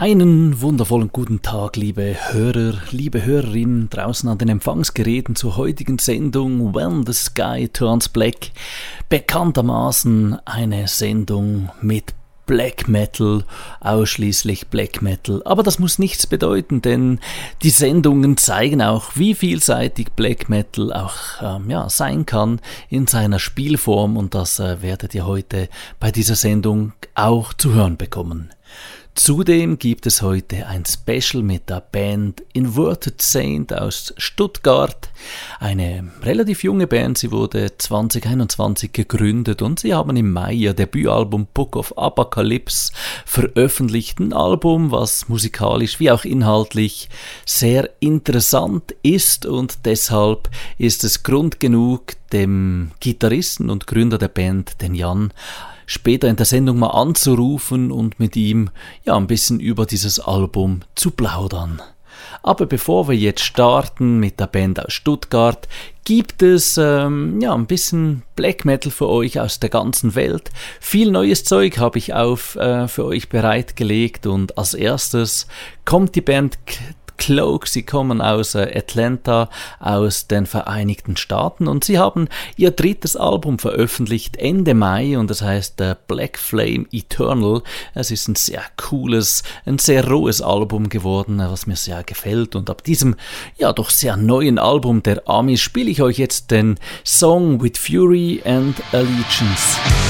Einen wundervollen guten Tag, liebe Hörer, liebe Hörerinnen draußen an den Empfangsgeräten zur heutigen Sendung When the Sky Turns Black. Bekanntermaßen eine Sendung mit Black Metal, ausschließlich Black Metal. Aber das muss nichts bedeuten, denn die Sendungen zeigen auch, wie vielseitig Black Metal auch sein kann in seiner Spielform, und das werdet ihr heute bei dieser Sendung auch zu hören bekommen. Zudem gibt es heute ein Special mit der Band Inverted Saint aus Stuttgart. Eine relativ junge Band, sie wurde 2021 gegründet und sie haben im Mai ihr Debütalbum Book of Apocalypse veröffentlicht. Ein Album, was musikalisch wie auch inhaltlich sehr interessant ist, und deshalb ist es Grund genug, dem Gitarristen und Gründer der Band, den Jan, später in der Sendung mal anzurufen und mit ihm ein bisschen über dieses Album zu plaudern. Aber bevor wir jetzt starten mit der Band aus Stuttgart, gibt es ein bisschen Black Metal für euch aus der ganzen Welt. Viel neues Zeug habe ich für euch bereitgelegt, und als erstes kommt die Band Cloak. Sie kommen aus Atlanta, aus den Vereinigten Staaten, und sie haben ihr drittes Album veröffentlicht Ende Mai, und das heißt Black Flame Eternal. Es ist ein sehr cooles, ein sehr rohes Album geworden, was mir sehr gefällt, und ab diesem doch sehr neuen Album der Amis spiele ich euch jetzt den Song With Fury and Allegiance.